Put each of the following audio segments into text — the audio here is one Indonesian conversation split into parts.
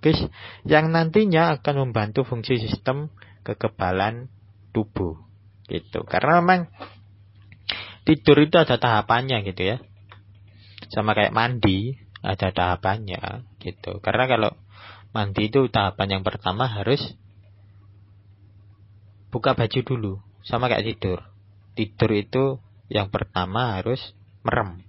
fisiologis yang nantinya akan membantu fungsi sistem kekebalan tubuh gitu. Karena memang tidur itu ada tahapannya gitu ya. Sama kayak mandi ada tahapannya gitu. Karena kalau mandi itu tahapan yang pertama harus buka baju dulu. Sama kayak tidur. Tidur itu yang pertama harus merem.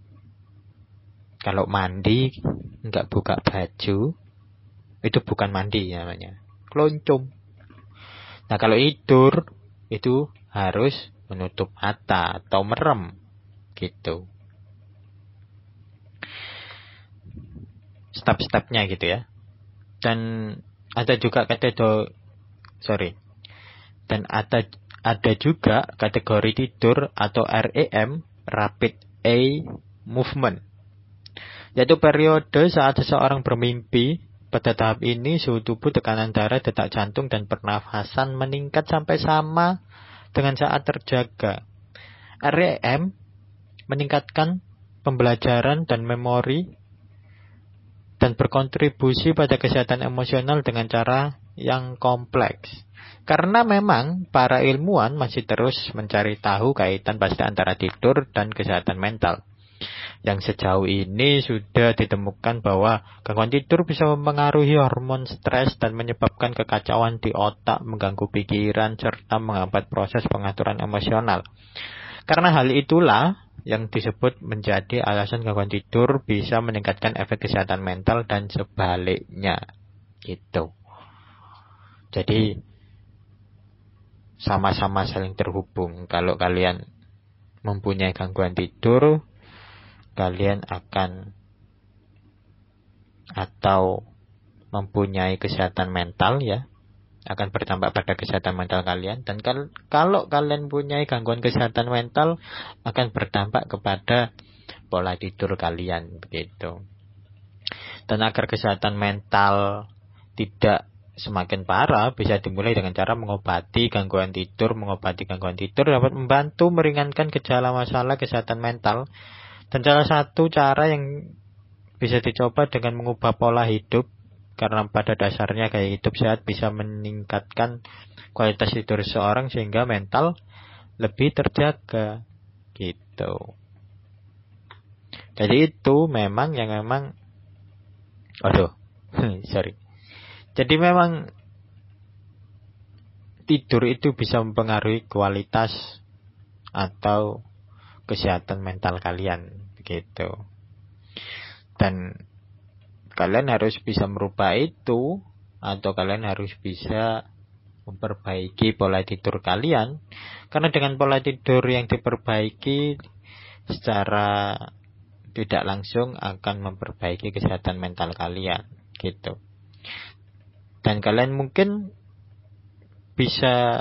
Kalau mandi nggak buka baju, itu bukan mandi namanya, keloncong. Nah kalau tidur itu harus menutup mata atau merem gitu. Step-stepnya gitu ya. Dan ada juga ada juga kategori tidur atau REM, Rapid Eye Movement, yaitu periode saat seseorang bermimpi. Pada tahap ini suhu tubuh, tekanan darah, detak jantung, dan pernafasan meningkat sampai sama dengan saat terjaga. REM meningkatkan pembelajaran dan memori dan berkontribusi pada kesehatan emosional dengan cara yang kompleks. Karena memang para ilmuwan masih terus mencari tahu kaitan pasti antara tidur dan kesehatan mental. Yang sejauh ini sudah ditemukan bahwa gangguan tidur bisa mempengaruhi hormon stres dan menyebabkan kekacauan di otak, mengganggu pikiran, serta menghambat proses pengaturan emosional. Karena hal itulah yang disebut menjadi alasan gangguan tidur bisa meningkatkan efek kesehatan mental dan sebaliknya. Gitu. Jadi sama-sama saling terhubung. Kalau kalian mempunyai gangguan tidur, kalian akan atau mempunyai kesehatan mental ya, akan berdampak pada kesehatan mental kalian. Dan kalau kalian punya gangguan kesehatan mental, akan berdampak kepada pola tidur kalian begitu. Dan agar kesehatan mental tidak semakin parah, bisa dimulai dengan cara mengobati gangguan tidur. Mengobati gangguan tidur dapat membantu meringankan gejala masalah kesehatan mental. Dan salah satu cara yang bisa dicoba dengan mengubah pola hidup, karena pada dasarnya gaya hidup sehat bisa meningkatkan kualitas tidur seseorang sehingga mental lebih terjaga gitu. Jadi itu memang sorry. Jadi memang tidur itu bisa mempengaruhi kualitas atau kesehatan mental kalian begitu. Dan kalian harus bisa merubah itu, atau kalian harus bisa memperbaiki pola tidur kalian. Karena dengan pola tidur yang diperbaiki secara tidak langsung akan memperbaiki kesehatan mental kalian gitu. Dan kalian mungkin bisa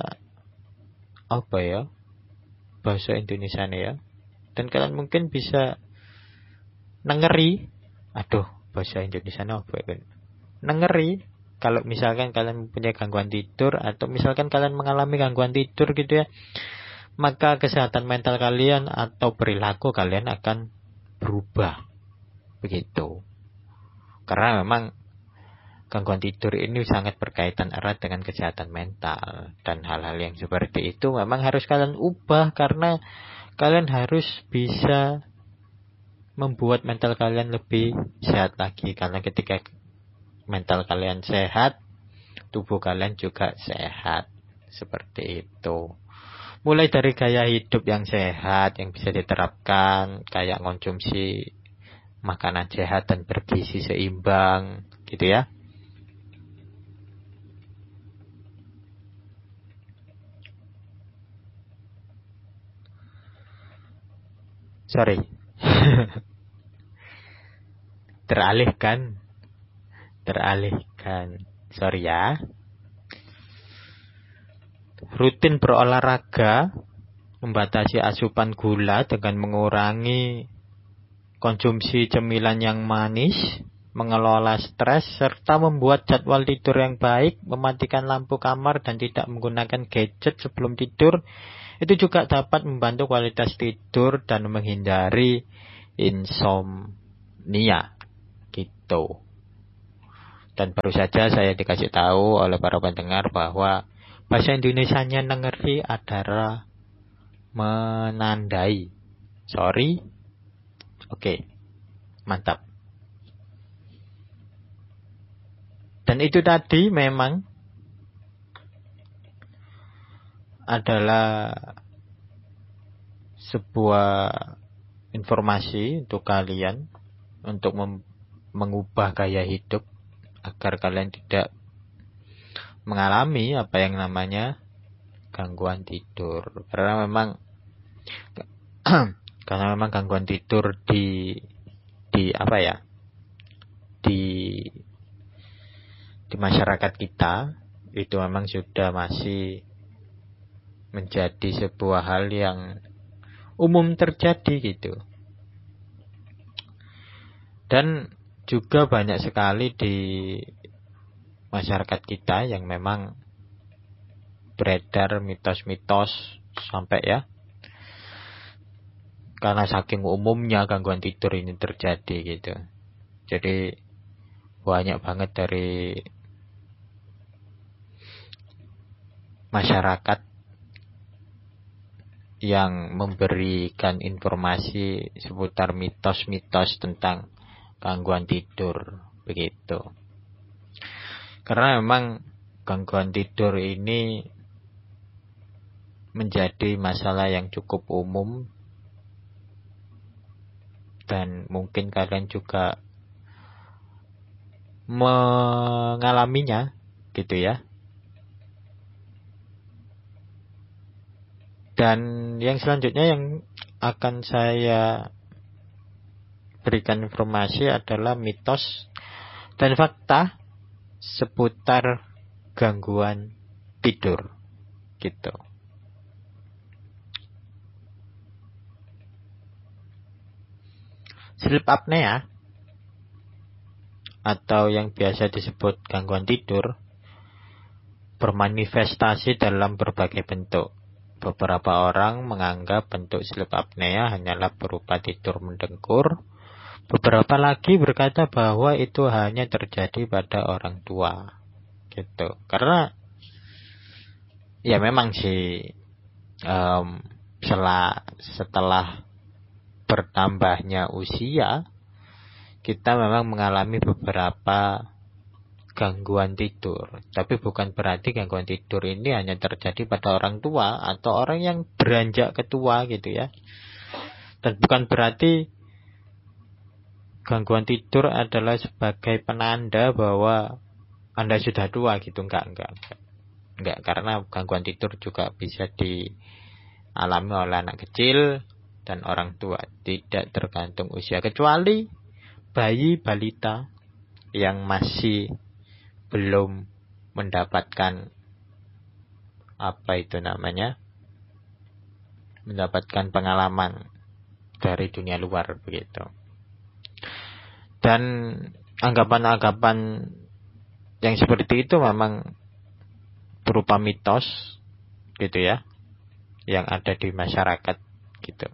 bahasa Indonesia nih ya. Dan kalian mungkin bisa nengeri. Bahasa Indonesia apa ya? Nengeri. Kalau misalkan kalian mempunyai gangguan tidur, atau misalkan kalian mengalami gangguan tidur gitu ya, maka kesehatan mental kalian atau perilaku kalian akan berubah begitu. Karena memang gangguan tidur ini sangat berkaitan erat dengan kesehatan mental. Dan hal-hal yang seperti itu memang harus kalian ubah, karena kalian harus bisa membuat mental kalian lebih sehat lagi. Karena ketika mental kalian sehat, tubuh kalian juga sehat. Seperti itu. Mulai dari gaya hidup yang sehat yang bisa diterapkan, kayak konsumsi makanan sehat dan bergizi seimbang gitu ya. Sorry. Teralihkan. Sorry ya. Rutin berolahraga, membatasi asupan gula dengan mengurangi konsumsi cemilan yang manis, mengelola stres, serta membuat jadwal tidur yang baik, mematikan lampu kamar dan tidak menggunakan gadget sebelum tidur. Itu juga dapat membantu kualitas tidur dan menghindari insomnia gitu. Dan baru saja saya dikasih tahu oleh para pendengar bahwa bahasa Indonesianya nengeri adalah menandai. Sorry. Oke. Mantap. Dan itu tadi memang adalah sebuah informasi untuk kalian untuk mengubah gaya hidup agar kalian tidak mengalami apa yang namanya gangguan tidur. Karena memang gangguan tidur di apa ya? Di masyarakat kita itu memang sudah masih menjadi sebuah hal yang umum terjadi gitu. Dan juga banyak sekali di masyarakat kita yang memang beredar mitos-mitos sampai ya. Karena saking umumnya gangguan tidur ini terjadi gitu. Jadi banyak banget dari masyarakat yang memberikan informasi seputar mitos-mitos tentang gangguan tidur begitu. Karena memang gangguan tidur ini menjadi masalah yang cukup umum dan mungkin kalian juga mengalaminya gitu ya. Dan yang selanjutnya yang akan saya berikan informasi adalah mitos dan fakta seputar gangguan tidur gitu. Sleep apnea atau yang biasa disebut gangguan tidur bermanifestasi dalam berbagai bentuk. Beberapa orang menganggap bentuk sleep apnea hanyalah berupa tidur mendengkur. Beberapa lagi berkata bahwa itu hanya terjadi pada orang tua. Gitu. Karena ya memang sih setelah bertambahnya usia kita memang mengalami beberapa gangguan tidur. Tapi bukan berarti gangguan tidur ini hanya terjadi pada orang tua atau orang yang beranjak ke tua gitu ya. Dan bukan berarti gangguan tidur adalah sebagai penanda bahwa Anda sudah tua gitu. Enggak, karena gangguan tidur juga bisa dialami oleh anak kecil dan orang tua. Tidak tergantung usia, kecuali bayi balita yang masih belum mendapatkan mendapatkan pengalaman dari dunia luar begitu. Dan anggapan-anggapan yang seperti itu memang berupa mitos gitu ya, yang ada di masyarakat gitu.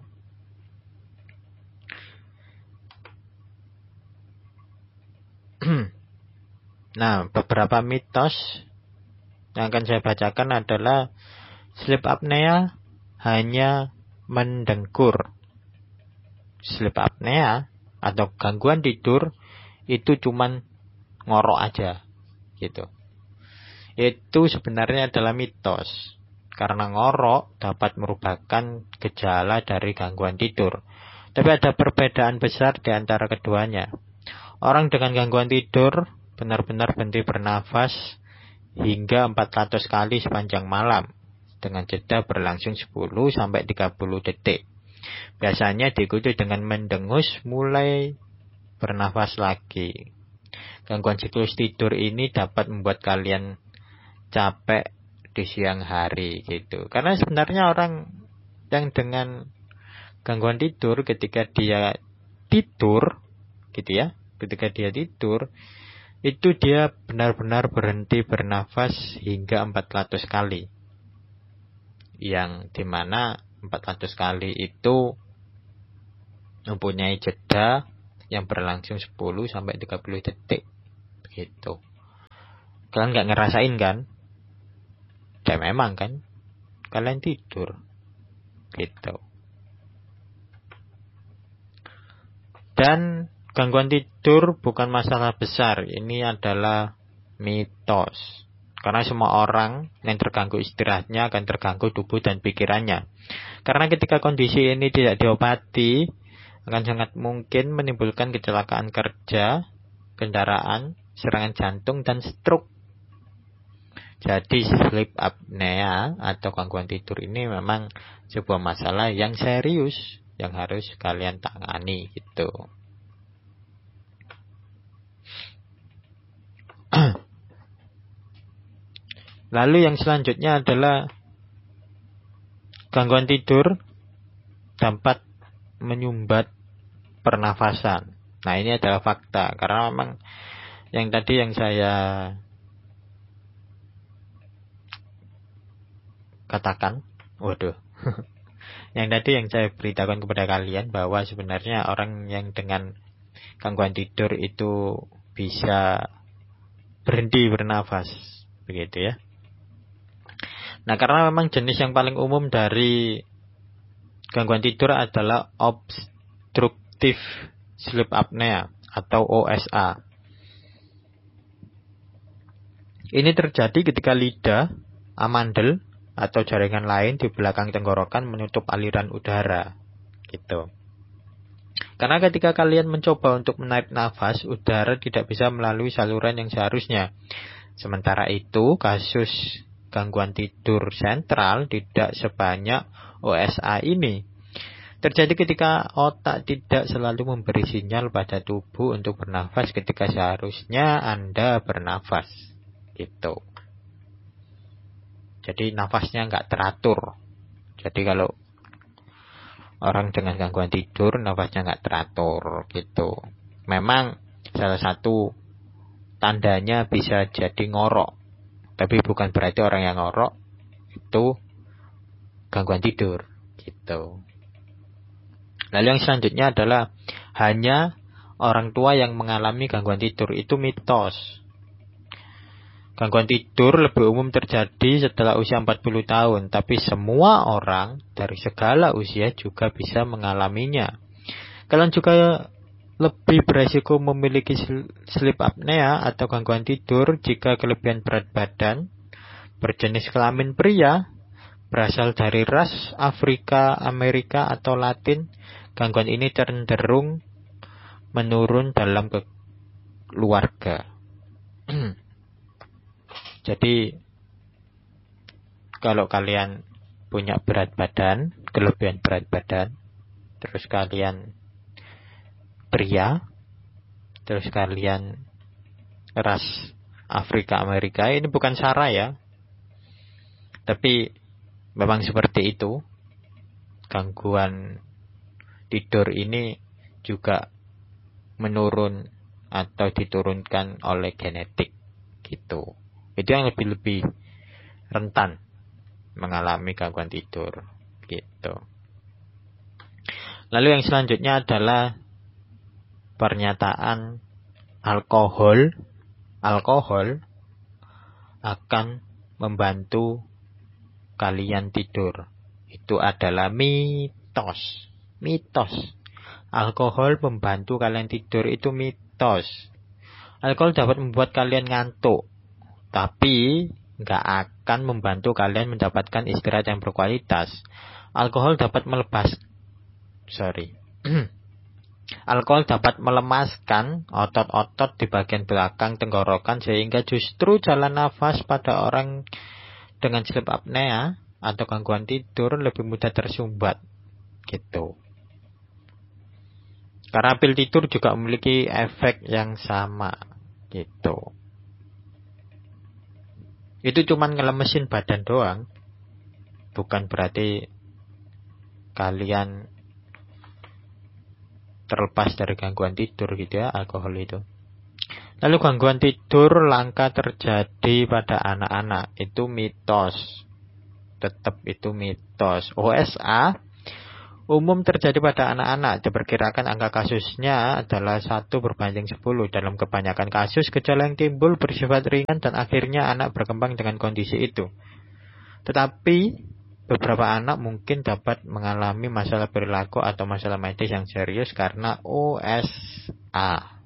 Nah, beberapa mitos yang akan saya bacakan adalah sleep apnea hanya mendengkur. Sleep apnea atau gangguan tidur itu cuman ngorok aja gitu. Itu sebenarnya adalah mitos. Karena ngorok dapat merupakan gejala dari gangguan tidur. Tapi ada perbedaan besar di antara keduanya. Orang dengan gangguan tidur benar-benar berhenti bernafas hingga 400 kali sepanjang malam dengan jeda berlangsung 10-30 detik. Biasanya diikuti dengan mendengus mulai bernafas lagi. Gangguan siklus tidur ini dapat membuat kalian capek di siang hari gitu. Karena sebenarnya orang yang dengan gangguan tidur ketika dia tidur gitu ya, ketika dia tidur itu dia benar-benar berhenti bernafas hingga 400 kali. Yang dimana 400 kali itu mempunyai jeda yang berlangsung 10-30 detik. Begitu. Kalian nggak ngerasain kan? Ya memang kan, kalian tidur. Gitu. Dan gangguan tidur bukan masalah besar. Ini adalah mitos. Karena semua orang yang terganggu istirahatnya akan terganggu tubuh dan pikirannya. Karena ketika kondisi ini tidak diobati, akan sangat mungkin menimbulkan kecelakaan kerja, kendaraan, serangan jantung, dan stroke. Jadi sleep apnea atau gangguan tidur ini memang sebuah masalah yang serius yang harus kalian tangani gitu. Lalu yang selanjutnya adalah gangguan tidur dapat menyumbat pernafasan. Nah, ini adalah fakta karena memang yang tadi yang saya katakan, yang tadi yang saya beritakan kepada kalian bahwa sebenarnya orang yang dengan gangguan tidur itu bisa berhenti bernafas, begitu ya. Nah, karena memang jenis yang paling umum dari gangguan tidur adalah obstructive sleep apnea atau OSA. Ini terjadi ketika lidah, amandel, atau jaringan lain di belakang tenggorokan menutup aliran udara. Gitu. Karena ketika kalian mencoba untuk menarik nafas, udara tidak bisa melalui saluran yang seharusnya. Sementara itu, kasus gangguan tidur sentral tidak sebanyak OSA ini. Terjadi ketika otak tidak selalu memberi sinyal pada tubuh untuk bernafas ketika seharusnya Anda bernafas. Gitu. Jadi nafasnya nggak teratur. Jadi kalau orang dengan gangguan tidur nafasnya nggak teratur gitu. Memang salah satu tandanya bisa jadi ngorok. Tapi bukan berarti orang yang ngorok itu gangguan tidur gitu. Lalu yang selanjutnya adalah hanya orang tua yang mengalami gangguan tidur. Itu mitos. Gangguan tidur lebih umum terjadi setelah usia 40 tahun. Tapi semua orang dari segala usia juga bisa mengalaminya. Kalian juga lebih beresiko memiliki sleep apnea atau gangguan tidur jika kelebihan berat badan, berjenis kelamin pria, berasal dari ras Afrika, Amerika, atau Latin. Gangguan ini cenderung menurun dalam keluarga. Jadi, kalau kalian punya berat badan, kelebihan berat badan, terus kalian pria, terus kalian ras Afrika Amerika, ini bukan sara ya, tapi memang seperti itu. Gangguan tidur ini juga menurun atau diturunkan oleh genetik gitu. Itu yang lebih rentan mengalami gangguan tidur gitu. Lalu yang selanjutnya adalah pernyataan alkohol akan membantu kalian tidur. Itu adalah mitos. Alkohol membantu kalian tidur itu mitos. Alkohol dapat membuat kalian ngantuk, tapi nggak akan membantu kalian mendapatkan istirahat yang berkualitas. Alkohol dapat Alkohol dapat melemaskan otot-otot di bagian belakang tenggorokan sehingga justru jalan nafas pada orang dengan sleep apnea atau gangguan tidur lebih mudah tersumbat gitu. Karena pil tidur juga memiliki efek yang sama gitu. Itu cuman ngelemesin badan doang. Bukan berarti kalian terlepas dari gangguan tidur gitu ya, alkohol itu. Lalu gangguan tidur langka terjadi pada anak-anak. Itu mitos. Tetap itu mitos. umum terjadi pada anak-anak. Diperkirakan angka kasusnya adalah 1/10. Dalam kebanyakan kasus, gejala yang timbul bersifat ringan dan akhirnya anak berkembang dengan kondisi itu. Tetapi beberapa anak mungkin dapat mengalami masalah perilaku atau masalah medis yang serius karena OSA.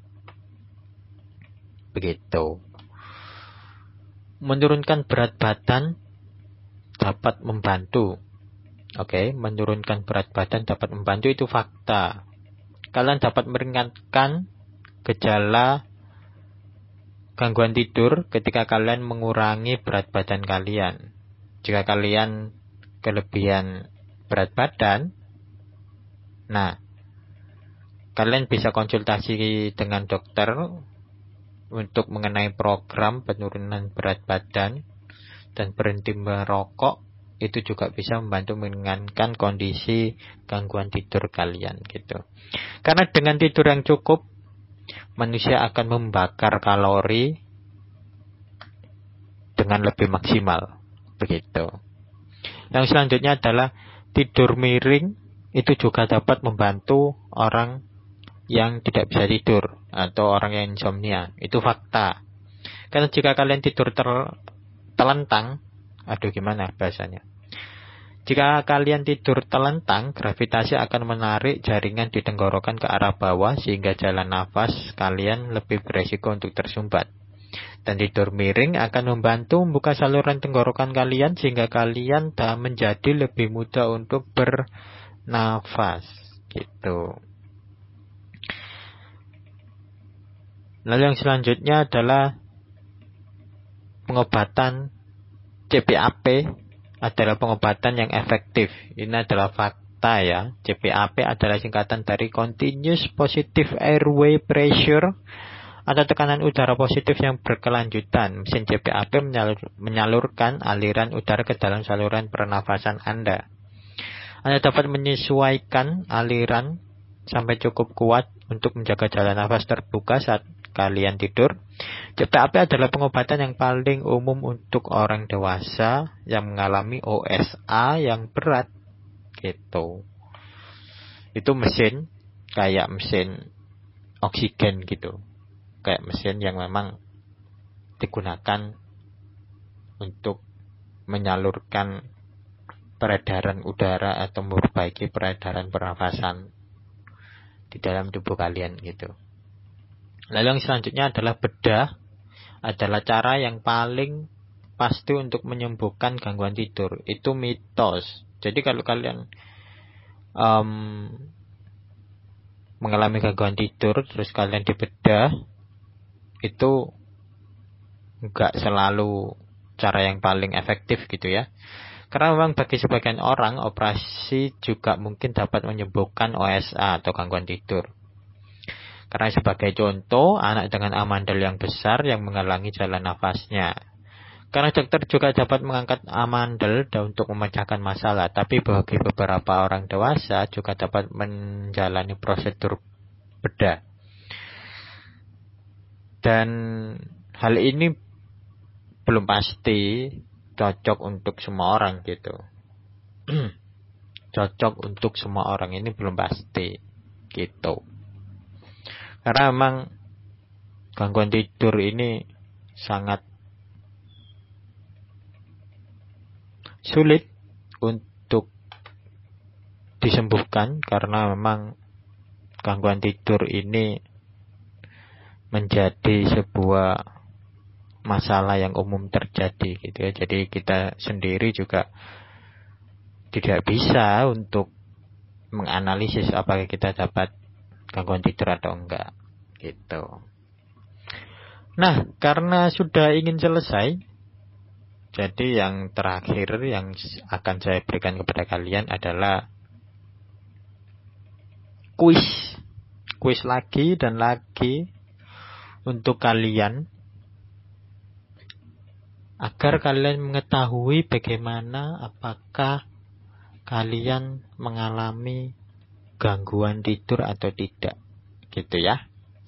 Begitu. Menurunkan berat badan dapat membantu. Oke, menurunkan berat badan dapat membantu, itu fakta. Kalian dapat meringankan gejala gangguan tidur ketika kalian mengurangi berat badan kalian. Jika kalian kelebihan berat badan, nah, kalian bisa konsultasi dengan dokter untuk mengenai program penurunan berat badan dan berhenti merokok. Itu juga bisa membantu meringankan kondisi gangguan tidur kalian gitu. Karena dengan tidur yang cukup, manusia akan membakar kalori dengan lebih maksimal. Begitu. Yang selanjutnya adalah tidur miring. Itu juga dapat membantu orang yang tidak bisa tidur atau orang yang insomnia. Itu fakta. Karena jika kalian tidur telentang, gimana bahasanya? Jika kalian tidur telentang, gravitasi akan menarik jaringan di tenggorokan ke arah bawah sehingga jalan nafas kalian lebih beresiko untuk tersumbat. Dan tidur miring akan membantu membuka saluran tenggorokan kalian sehingga kalian menjadi lebih mudah untuk bernafas. Gitu. Lalu yang selanjutnya adalah pengobatan CPAP adalah pengobatan yang efektif. Ini adalah fakta ya. CPAP adalah singkatan dari Continuous Positive Airway Pressure atau tekanan udara positif yang berkelanjutan. Mesin CPAP menyalurkan aliran udara ke dalam saluran pernafasan Anda. Anda dapat menyesuaikan aliran sampai cukup kuat untuk menjaga jalan nafas terbuka saat kalian tidur. CPAP adalah pengobatan yang paling umum untuk orang dewasa yang mengalami OSA yang berat. Gitu. Itu mesin kayak mesin oksigen gitu. Kayak mesin yang memang digunakan untuk menyalurkan peredaran udara atau memperbaiki peredaran pernafasan di dalam tubuh kalian gitu. Lalu yang selanjutnya adalah bedah, adalah cara yang paling pasti untuk menyembuhkan gangguan tidur. Itu mitos. Jadi kalau kalian mengalami gangguan tidur terus kalian dibedah, itu enggak selalu cara yang paling efektif gitu ya. Karena memang bagi sebagian orang operasi juga mungkin dapat menyembuhkan OSA atau gangguan tidur. Karena sebagai contoh, anak dengan amandel yang besar yang menghalangi jalan nafasnya. Karena dokter juga dapat mengangkat amandel untuk memecahkan masalah. Tapi bagi beberapa orang dewasa juga dapat menjalani prosedur bedah. Dan hal ini belum pasti cocok untuk semua orang gitu. Cocok untuk semua orang ini belum pasti gitu. Karena memang gangguan tidur ini sangat sulit untuk disembuhkan karena memang gangguan tidur ini menjadi sebuah masalah yang umum terjadi gitu ya. Jadi kita sendiri juga tidak bisa untuk menganalisis apakah kita dapat gangguan tidur atau enggak gitu. Nah, karena sudah ingin selesai, jadi yang terakhir yang akan saya berikan kepada kalian adalah kuis lagi dan lagi untuk kalian agar kalian mengetahui bagaimana apakah kalian mengalami gangguan tidur atau tidak, gitu ya.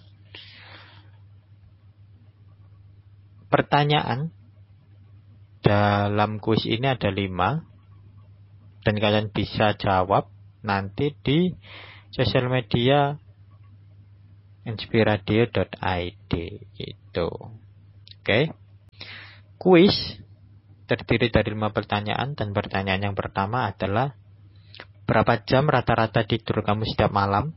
Pertanyaan dalam kuis ini ada 5 dan kalian bisa jawab nanti di sosial media inspiradio.id gitu. Oke. Kuis terdiri dari 5 pertanyaan, dan pertanyaan yang pertama adalah berapa jam rata-rata tidur kamu setiap malam?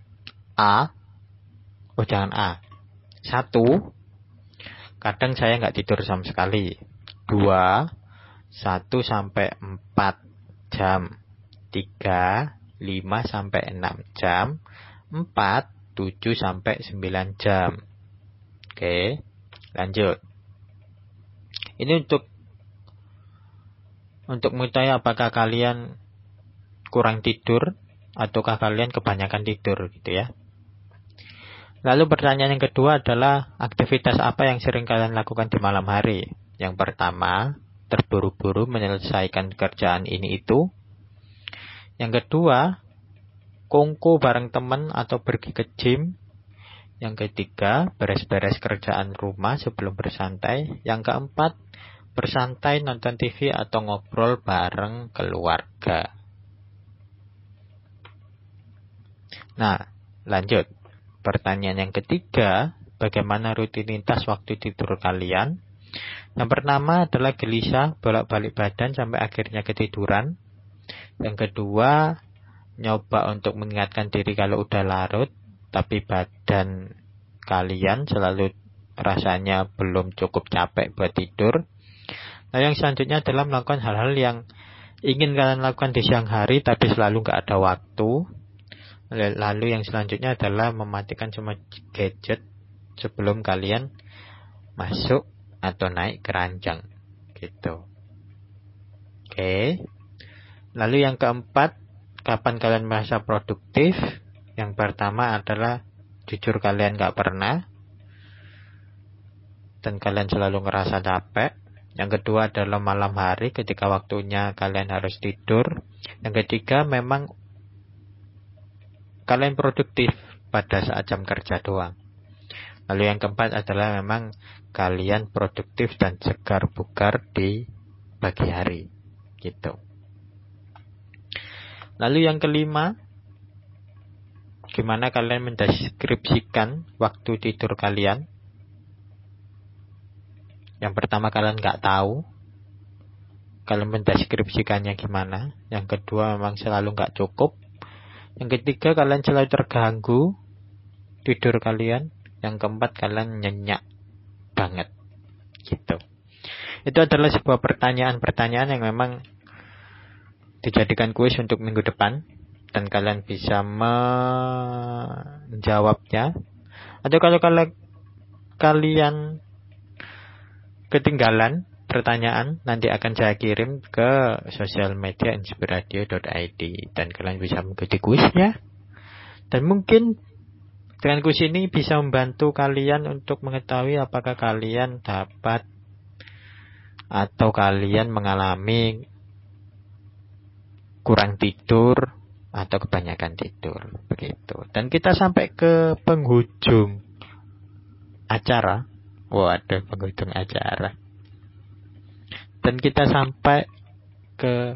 Jangan A. 1. Kadang saya nggak tidur sama sekali. 2. 1 sampai 4 jam. 3. 5 sampai 6 jam. 4. 7 sampai 9 jam. Oke, lanjut. Ini untuk mengetahui apakah kalian kurang tidur ataukah kalian kebanyakan tidur gitu ya. Lalu pertanyaan yang kedua adalah aktivitas apa yang sering kalian lakukan di malam hari? Yang pertama, terburu-buru menyelesaikan kerjaan ini itu. Yang kedua, kongko bareng teman atau pergi ke gym. Yang ketiga, beres-beres kerjaan rumah sebelum bersantai. Yang keempat, bersantai nonton TV atau ngobrol bareng keluarga. Nah, lanjut. Pertanyaan yang ketiga, bagaimana rutinitas waktu tidur kalian? Yang pertama adalah gelisah, bolak-balik badan sampai akhirnya ketiduran. Yang kedua, nyoba untuk mengingatkan diri kalau udah larut, tapi badan kalian selalu rasanya belum cukup capek buat tidur. Nah, yang selanjutnya adalah melakukan hal-hal yang ingin kalian lakukan di siang hari, tapi selalu nggak ada waktu. Lalu yang selanjutnya adalah mematikan semua gadget sebelum kalian masuk atau naik ke ranjang. Gitu. Oke. Lalu yang keempat, kapan kalian merasa produktif? Yang pertama adalah jujur kalian gak pernah, dan kalian selalu ngerasa capek. Yang kedua adalah malam hari ketika waktunya kalian harus tidur. Yang ketiga memang kalian produktif pada saat jam kerja doang. Lalu yang keempat adalah memang kalian produktif dan segar bugar di pagi hari. Gitu. Lalu yang kelima, gimana kalian mendeskripsikan waktu tidur kalian? Yang pertama, kalian nggak tahu. Kalian mendeskripsikannya gimana? Yang kedua, memang selalu nggak cukup. Yang ketiga, kalian selalu terganggu tidur kalian. Yang keempat, kalian nyenyak banget. Gitu. Itu adalah sebuah pertanyaan-pertanyaan yang memang dijadikan kuis untuk minggu depan, dan kalian bisa menjawabnya. Atau kalau kalian ketinggalan pertanyaan, nanti akan saya kirim ke sosial media inspiradio.id, dan kalian bisa mengikuti kuisnya. Dan mungkin dengan kuis ini bisa membantu kalian untuk mengetahui apakah kalian dapat atau kalian mengalami kurang tidur atau kebanyakan tidur, begitu. Dan kita sampai ke penghujung acara. Ada penghujung acara. Dan kita sampai ke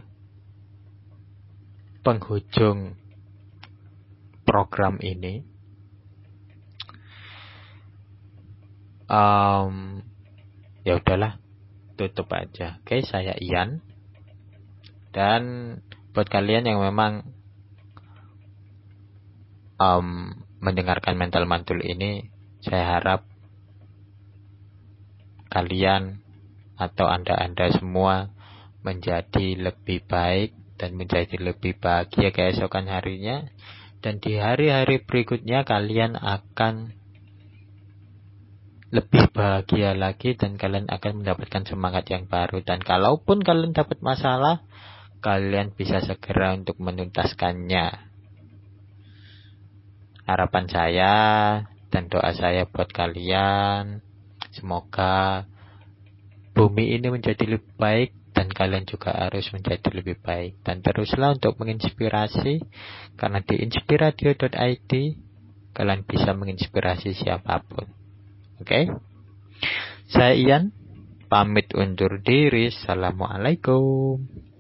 penghujung program ini. Ya udahlah, tutup aja. Oke, saya Ian. Dan buat kalian yang memang mendengarkan Mental Mantul ini, saya harap kalian atau anda semua menjadi lebih baik dan menjadi lebih bahagia keesokan harinya. Dan di hari-hari berikutnya kalian akan lebih bahagia lagi, dan kalian akan mendapatkan semangat yang baru. Dan kalaupun kalian dapat masalah, kalian bisa segera untuk menuntaskannya. Harapan saya dan doa saya buat kalian, semoga bumi ini menjadi lebih baik, dan kalian juga harus menjadi lebih baik. Dan teruslah untuk menginspirasi, karena di inspiradio.id kalian bisa menginspirasi siapapun. Oke? Saya Ian, pamit undur diri. Assalamualaikum.